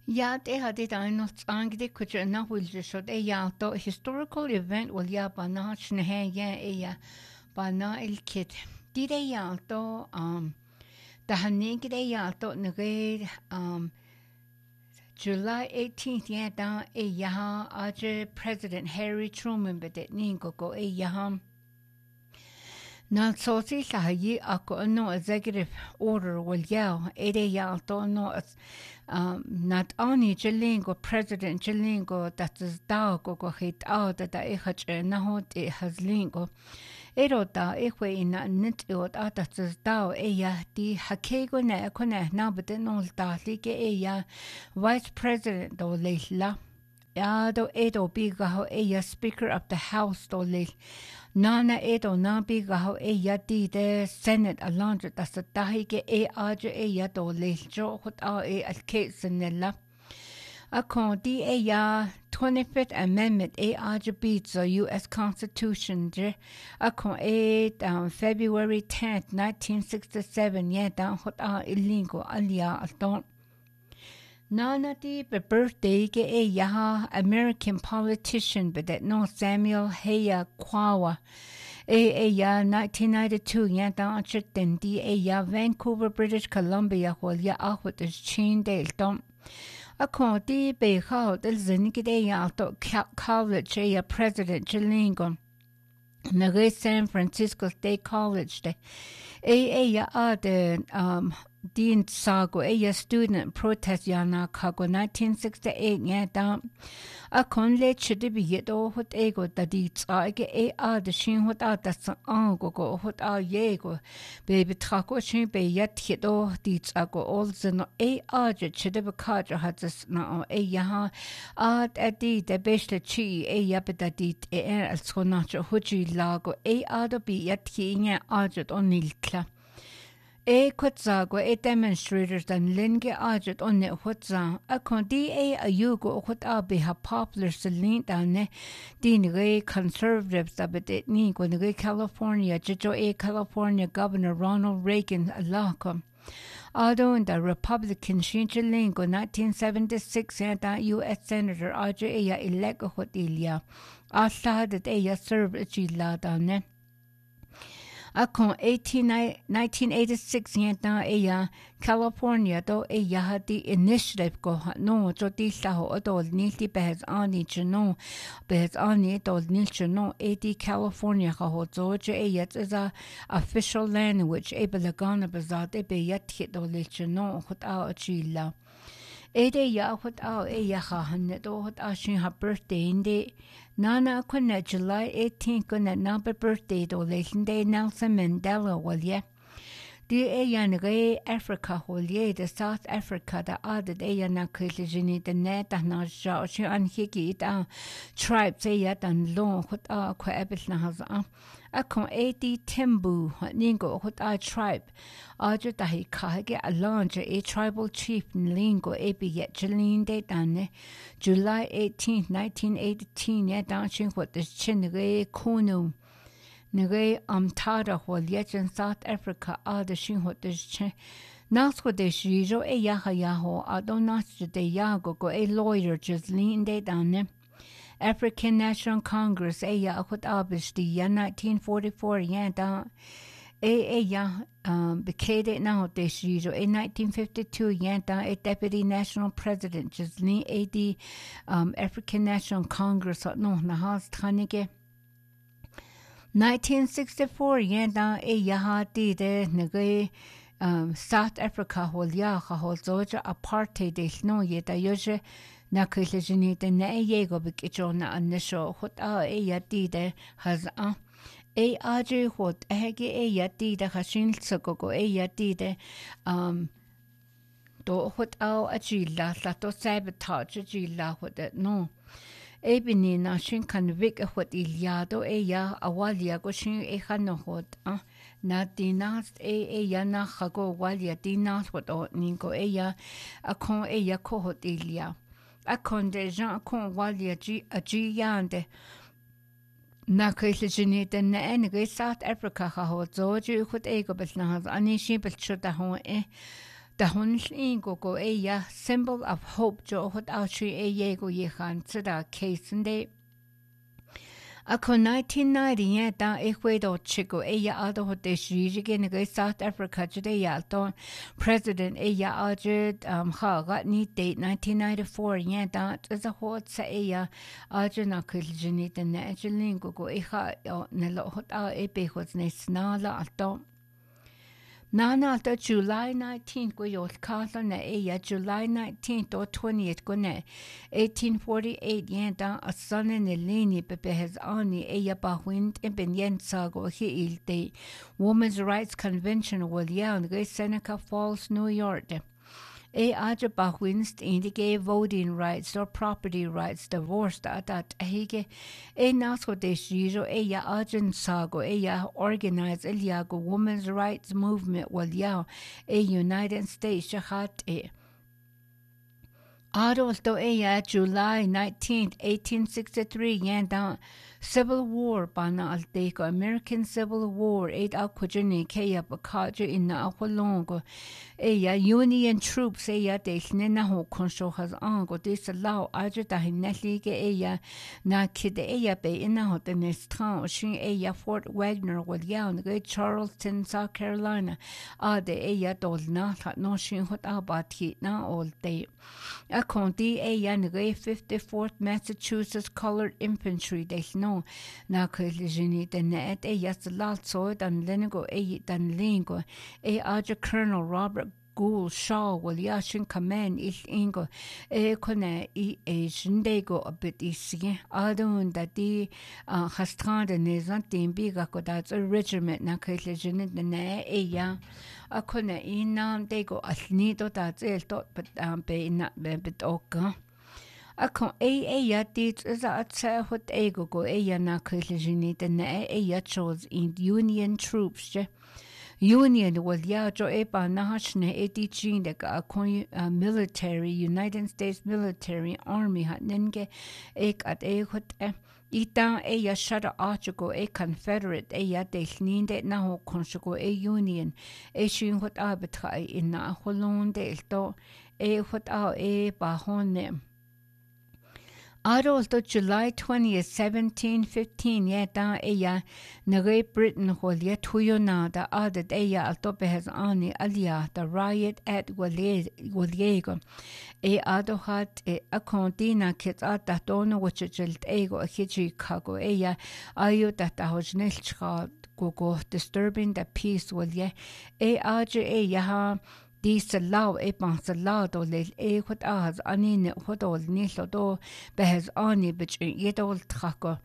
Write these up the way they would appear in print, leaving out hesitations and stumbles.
Ja, det har det der något angde kuch na hulje så det ja to historical event will ja bana chne he ja bana el kit. Det ja to da hanige det ja to nge July 18th ja da ja aje President Harry Truman bedet ningo go ja na sosi sahi ako no executive order will ya ede ya to no not only Jalingo President Jalingo that is da go hit out that I hach na hot it has lingo ero da ekwe ina nit ot that is da ya di hakego na kona na but no da like ya Vice President do leila ya do edo biga ho ya Speaker of the House do leila Nana edo na biga ho ya di the Senate alondra that's the dahige aja ya do lejo hot al case nella akon di ya 25th Amendment aja beats the US Constitution akon February 10th 1967 yeah down hot illegal alia alton Nana di birthday ge ya American politician but that no Samuel Heya Kwawa ya 1992 ya da chitin di ya Vancouver British Columbia hol ya ahut is chin del dom akon di be how del zinige ya to college ya President Jalingo Nage San Francisco State College de ya the Dean Sago student protest yana kago 1968 ya da akon le chidi bi yedo hot ego da di tsage the shin hot da san go hot yego baby trako shin be yet yedo di tsago all zeno je chidi be kaja hat na ya at di de beste chi ya beta di al sonacho huji lago do bi yet hinya ajet onilkla Kutzago demonstrators dan linge ajet onne hutza akon di ayugo hut be ha popular selin dan di conservatives abet ni go California jijo California Governor Ronald Reagan alako Although in the Republican Shinchelingo 1976 and US Senator aje elect hut ilia asta that serve jila dan Akon 1986 yenta California do di initiative go no jo di saho do nilti behes ani chno behes ani do nilchno di California ho zoje yet is a official language ebelagana bazat be yet hit do lchno hot a chila Ede ya hot ya han do hot ashin ha birthday inde Nana kunna July 18th kunna number birthday do Day Nelson Mandela walye Di nge Africa holye the South Africa da added na klijini the net na ja shi an higi da tribes dan long hot kwa ebel na has akon Timbu ningo hot tribe aja da hi kage alonge tribal chief lingo yet Jalinde dan July 18th 1918 ya dan shin what the chinge kunu Nge tada hol yet South Africa the shin hot the chen Nas what de shijo yaho adonas de yago go lawyer just lean de dan African National Congress ya hot abish di 1944 ya da becade now de shijo 1952 ya da deputy national president just lean African National Congress no na has tanige 1964 yenda yahati de nge South Africa holya hol zoja apartheid de no yeta yoje na khlejini de na yego bikichona anisho hot yati de has aje hot hege yati de hashin tsoko yati de do hot ajila la to sabotage ajila hot no Ebini na shin kan vik hot iliado ya awalia go shin hano hot na dinas ya na hago walia dinas hot ningo ya akon ya ko hot ilia akon de Jean kon walia ji yande na khlejini de na enige South Africa ha hot zoju hot ego bes na ani shi bel chuta ho the Hunslin go a symbol of hope jo hot outri a yego yechan tsada case and day. Ako 1990 ta Ecuador chico eya aldo hote shiji South Africa jide yalton President eya ajid ha ni date 1994 ta is a hot sa eya ajid na kiljini the najalin go eha nelo hot a behos ne snala alton Nana the July 19th go yol kala na eya July 19th or 20th go ne 1848 yenta a son in the lini bebehes ani eya bahwind in ben yensa go hi ilte Women's Rights Convention will yawn go Seneca Falls, New York. Aja bahwinst indicate voting rights or property rights divorced that hige nasko deshijo ya ajan sago ya organize eliago women's rights movement will ya United States shahat Adolto July 19th, 1863 yanda Civil War bana alteco American Civil War akujini kaya bakaja in akwalongo Union troops deshnena ho konsho has ango disallow aja dahinetlige na kid be ina ho the nestran shin Fort Wagner will yawn Charleston, South Carolina de dolna no shin hot abati na all day Conti Yanre 54th Massachusetts Colored Infantry Deshno na Kulijini the net yas latso dan lenigo dan lingo aja Colonel Robert Gould Shaw will yashin command ingo kone shindego a bit isi adun that the hastrand nezantin biga ko that's a regiment na Kulijini the net a kone inam dego asnido that's it but be not bit oka a con ya dit is a hot ego go na Kulijini the net chose in Union troops Union was yajo eba nahashne edichin de military United States military army hat nenge at hot ita shada archigo Confederate delninde naho conshugo Union shin hot arbitra in na holon delto hot bahone Adolto July 20th, 1715 yeta Great Britain holye tuyona da added altope has ani alia the riot at Guliego adohat a contina kits at that dono which jilt ego a hiji kago ayu that the hojnilchad go disturbing the peace will aje yaha disallow bansalado le hot az anine hodol nilodo behes ani bich yedol trako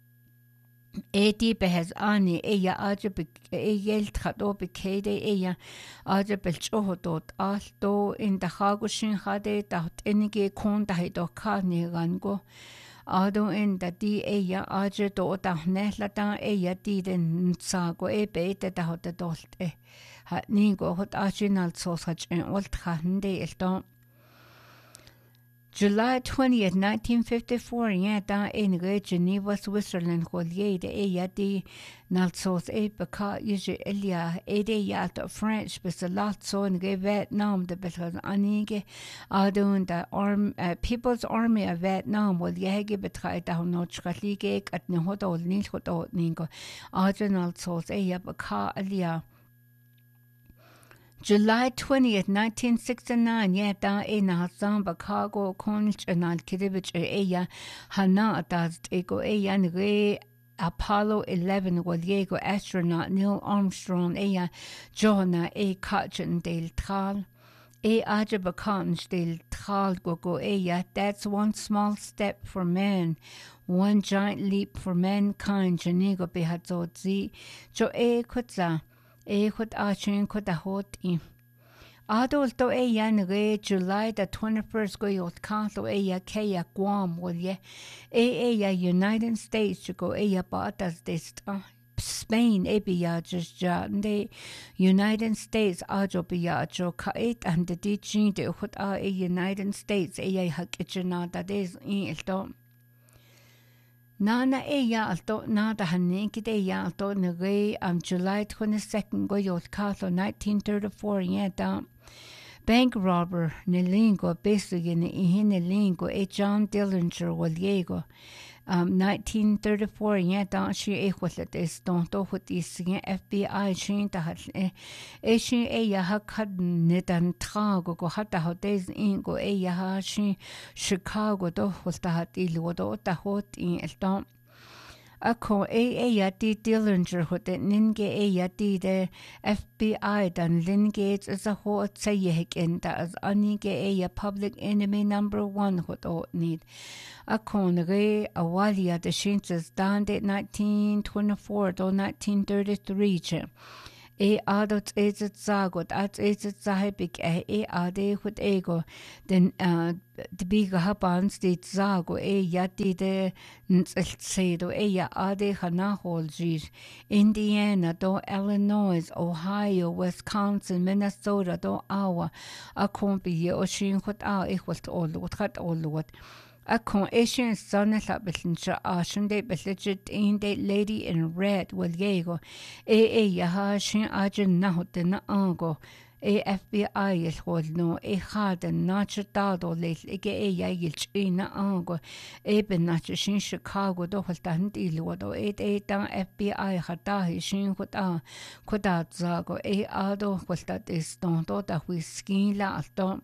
behes ani aja yel trado bekede aja belchohodot alto in the hagushin hade dat enige kon da do kani rango Ado in the di aja do da nehlata di den sago bete da hot dolt hat ningo hot arginal sausage and old hande elton July 20th, 1954, in Geneva, Switzerland, Collier, the di Nalsos Baka, usually Elia, Yat French, but a lot so in Vietnam, the because Anige, Adun, the People's Army of Vietnam, will Yagi betray down no Chkalige at Nihodo, Nilhodo, Ningo, Arginal Sos Baka, Elia. July 20th, 1969, ina Zamba Cargo Conch and Alkidivich Hana Daz Ego Nre Apollo 11 Diego astronaut Neil Armstrong Johanna Kachin del Tral Ajabakanj del Tral Gogo that's one small step for man, one giant leap for mankind Janigo Behazodzi Jo Kutza hot achin ko da hot Adolto Nre July the 21st go yot kanto Kaya Guam will United States go batas desta Spain just de United States ajo biajo kait and the dichin de hot United States hakichina that is in elto Nana alto nada hanikid alto nere July 22nd go yot kaso 1934 bank robber Nelingo basically Nelingo John Dillinger Waliego 1934 dan she equalet is tonto with is FBI shin ta shin ya had nedan trago go hata hotes in go ya shin Chicago do was ta ilu do ta hot in el Ako yati Dillinger hot ninge yati de FBI dan Lingate as a hot sayek in that as anige public enemy number 1 hot need. Ako nage awalia de shinches dan de 1924 to 1933 adot zagot at zahebik ade hut ego den de biga habans dit zago yati de nselsedo ya ade hanaholgir Indiana do Illinois Ohio Wisconsin Minnesota do Iowa akombi o shin hut equals all hat all Akon Asian son Labinsha Ashen de Belegit in de Lady in Red will yego yaha shin ajin nahut na ango FBI is hold no had and nacha dado late yagilch in ango ben nacha shin Chicago do holtan iluado dan FBI hatahi shin kudat zago ado holtat is don da whisky la alto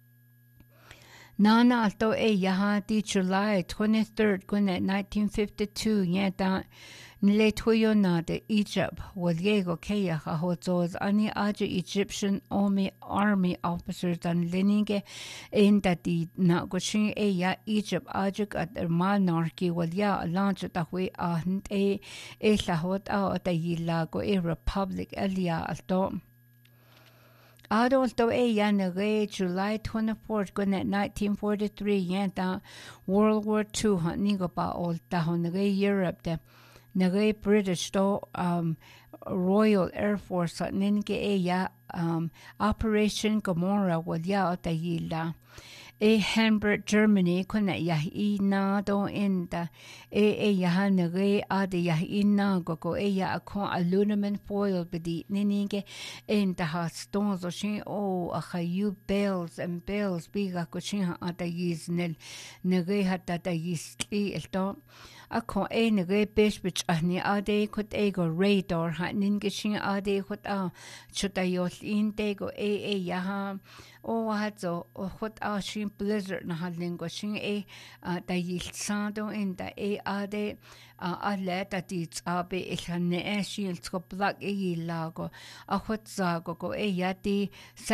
Nana alto yaha di July 23rd gune 1952 yeta nle tuyo na de Egypt waliego keya hozos ani aja Egyptian army officers dan linige in that di na goshin ya Egypt aja at monarchy walia launch ta hui ahnt lahot ta yilago republic elia alto Adolto Yanage, July 24th, good at 1943, Yanta, World War II, Nigopa, old Tahonage, Europe, the Nage British, Royal Air Force, Ninge, Operation Gomorrah, Walia, Yila. Hamburg, Germany, kuna na do inda yahanage ade yahina gogo akon aluminum foil bedi ninige inda ha stones o shin a hayu bells and bells biga ko shin ata yiznel nege hata ta yisli elto akon nege beshbich ahni ade kut ego radar ha ninge shin ade kut chutayos intego yaha hatzo hot shin blizzard na halingo shin da yilsando in da ade aleta dit abe ihane shin skoplag yilago hot zago go yati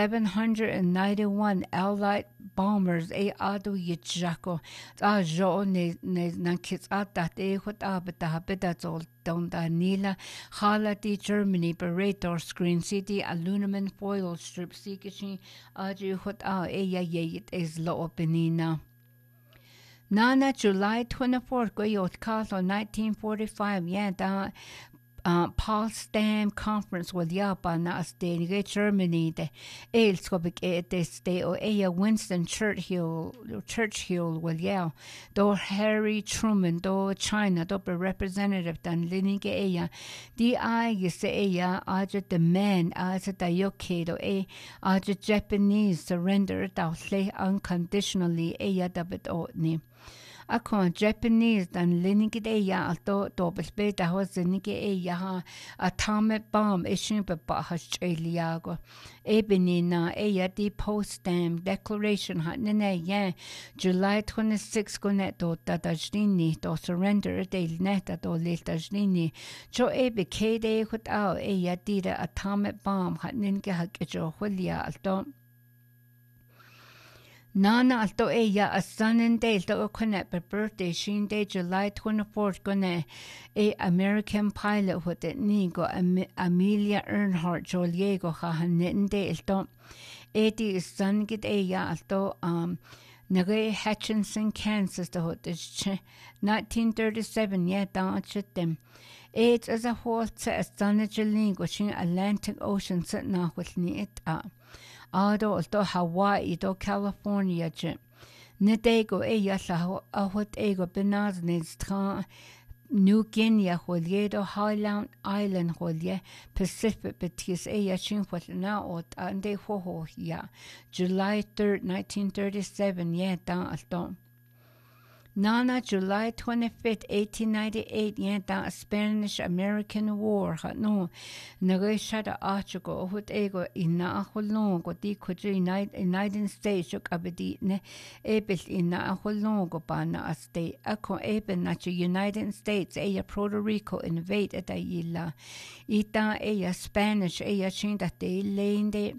791 allied bombers ado yijako jo ne na kits ata hot abeta bedazol down da Nila, Halati, Germany, Berator, Screen City, aluminum foil strip, Sikishin, Aju Hot Yayit is Lo Penina. Nana, July 24th, Goyot Castle, 1945, Yanda. Potsdam Conference with Japan as the Germany the Elskobik the o Winston Churchill will yell do Harry Truman do China do representative dan linige di you say aja the man as the yoke do aja Japanese surrender down unconditionally dabit otni Akon Japanese dan linige alto dobelbe da was nige atomic bomb ishin ba Australia Ebenina di Potsdam Declaration hatnene July 26 gonet do dadajnini do surrender de neta do letajnini jo kede hut di the atomic bomb hatninge hakejo hulia alto Nana alto a son and day to connect per birthday shin day July 24th gonna American pilot with it nigo Amelia Earhart Joliego hahanin day alto is son get alto Nage Hutchinson, Kansas to hot 1937 down them. It's as a whole set a son watching Atlantic Ocean set now with it Ado to Hawaii to California Nedego yasa ahot ego benaznes New Guinea holye do Highland Island holye Pacific betis eya chinkwat na ot ande hoho ya July 3rd 1937 yeah dan alton Nana July 25th 1898 yeah dan Spanish American War ha no nagay shada achugo hut ego ina aholong go di kujri United States yok abedi ne ebel ina aholong go bana aste ako eben na United States eya Puerto Rico invade at ayila ita eya Spanish eya chinda de lende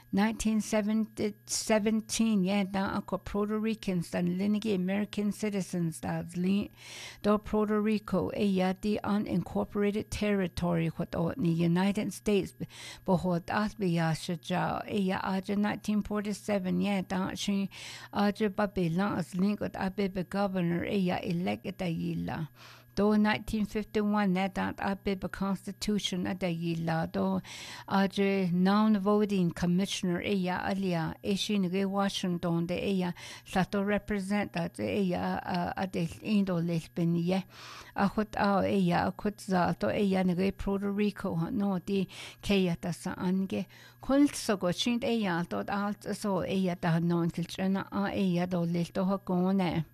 1917 yeah da ako Puerto Ricans dan linigi American citizens that's do Puerto Rico eya di unincorporated territory what ni United States bohot asbiya shaja eya aja 1947 yeah da shi aja babila as linked abe governor eya elected ayila Do 1951 that Abeba Constitution adayila do aje non-voting commissioner eya alia eshin ge Washington de eya sato represent that eya adel indo lesbenie akut eya akut za to eya nge Puerto Rico no di keya ta sa ange kulso go shin eya to alt so eya ta non kilchena eya do lelto hakone